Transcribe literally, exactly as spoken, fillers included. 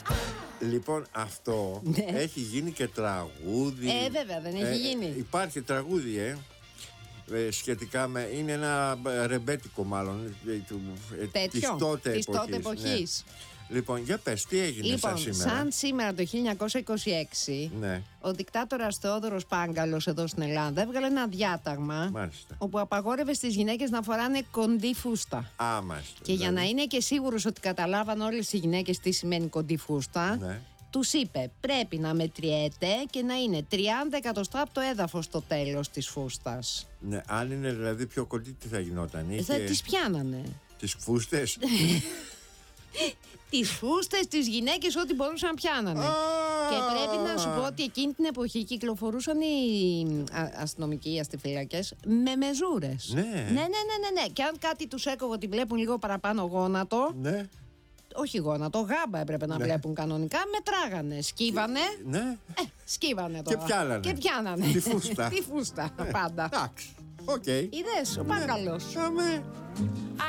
Λοιπόν, αυτό Ναι. έχει γίνει και τραγούδι. Ε, βέβαια, δεν έχει γίνει. Υπάρχει τραγούδι, ε, ε, σχετικά με. Είναι ένα ε, ρεμπέτικο, μάλλον. Ε, του, ε, Τέτοιο, της τότε της εποχής. τότε εποχής. Ναι. Λοιπόν, για πες, τι έγινε Λοιπόν, σαν σήμερα. σαν σήμερα το χίλια εννιακόσια είκοσι έξι, Ναι, ο δικτάτορας Θεόδωρος Πάγκαλος εδώ στην Ελλάδα έβγαλε ένα διάταγμα μάλιστα. όπου απαγόρευε στις γυναίκες να φοράνε κοντή φούστα. Α, μάλιστα. Και για να είναι και σίγουρος ότι καταλάβαν όλες οι γυναίκες τι σημαίνει κοντή φούστα, Ναι. τους είπε πρέπει να μετριέται και να είναι τριάντα εκατοστά από το έδαφος στο τέλος της φούστας. Ναι, αν είναι δηλαδή πιο κοντή, τι θα γινόταν. Θα τις πιάνανε. Τις φούστες. Τις φούστες, τις γυναίκες, ό,τι μπορούσαν να πιάνανε. Και πρέπει να σου πω ότι εκείνη την εποχή κυκλοφορούσαν οι α- αστυνομικοί, οι αστιφύλακες με μεζούρες. Ναι. ναι, ναι, ναι, ναι, ναι. Και αν κάτι τους έκοβε ότι βλέπουν λίγο παραπάνω γόνατο, Ναι, όχι γόνατο, γάμπα έπρεπε να Ναι. βλέπουν κανονικά, μετράγανε. Σκύβανε. ναι. Ε, σκύβανε Και τώρα. πιάνανε. Και πιάνανε. Τη φούστα. Τη φούστα, πάντα. Εντάξει. Οκ. Είδες, ο Πάγκαλος. Αμέ.